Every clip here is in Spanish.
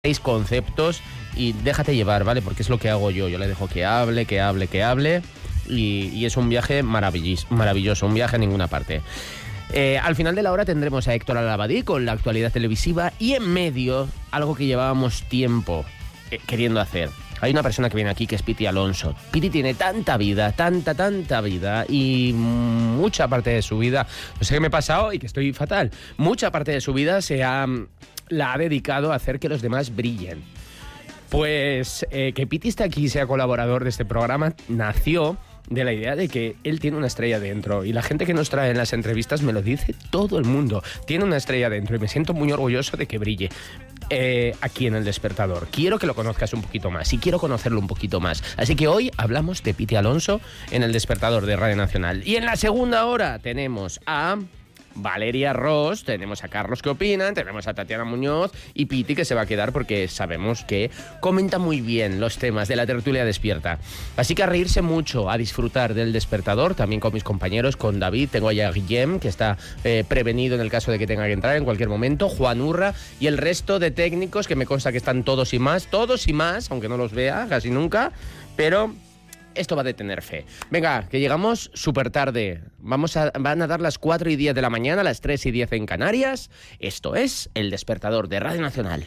conceptos y déjate llevar, ¿vale? Porque es lo que hago yo. Yo le dejo que hable y es un viaje maravilloso, un viaje a ninguna parte. Al final de la hora tendremos a Héctor Al-Abadí con la actualidad televisiva y en medio algo que llevábamos tiempo queriendo hacer. Hay una persona que viene aquí que es Piti Alonso. Piti tiene tanta vida, tanta vida y mucha parte de su vida, no sé qué me he pasado y que estoy fatal, mucha parte de su vida la ha dedicado a hacer que los demás brillen. Pues que Piti esté aquí y sea colaborador de este programa nació de la idea de que él tiene una estrella dentro y la gente que nos trae en las entrevistas me lo dice todo el mundo. Tiene una estrella dentro y me siento muy orgulloso de que brille aquí en El Despertador. Quiero que lo conozcas un poquito más y quiero conocerlo un poquito más. Así que hoy hablamos de Piti Alonso en El Despertador de Radio Nacional. Y en la segunda hora tenemos a Valeria Ross, tenemos a Carlos que opinan, tenemos a Tatiana Muñoz y Piti que se va a quedar porque sabemos que comenta muy bien los temas de la tertulia despierta. Así que a reírse mucho, a disfrutar del Despertador, también con mis compañeros, con David, tengo allá a Guillem, que está prevenido en el caso de que tenga que entrar en cualquier momento, Juan Urra y el resto de técnicos que me consta que están todos y más, aunque no los vea casi nunca, pero esto va a tener fe. Venga, que llegamos súper tarde. Van a dar las 4:10 de la mañana, las 3:10 en Canarias. Esto es El Despertador de Radio Nacional.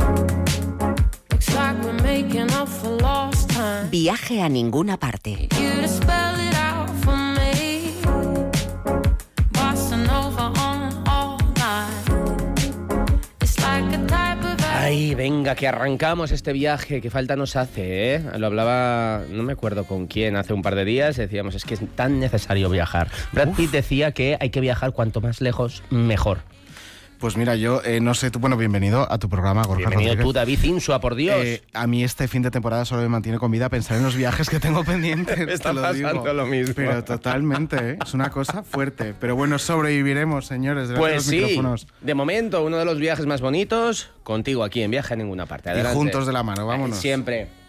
Viaje a ninguna parte. Ay, venga, que arrancamos este viaje, que falta nos hace, ¿eh? Lo hablaba, no me acuerdo con quién, hace un par de días, decíamos, es que es tan necesario viajar. Brad Pitt decía que hay que viajar cuanto más lejos, mejor. Pues mira, yo no sé, tú, bueno, bienvenido a tu programa, Gorka Bienvenido Rodríguez. tú, David Insua, por Dios. A mí este fin de temporada solo me mantiene con vida pensar en los viajes que tengo pendientes. Me está pasando lo mismo. Pero totalmente, ¿eh? Es una cosa fuerte. Pero bueno, sobreviviremos, señores, de los micrófonos. De momento, uno de los viajes más bonitos, contigo aquí en Viaje a Ninguna Parte. Adelante. Y juntos de la mano, vámonos. Siempre.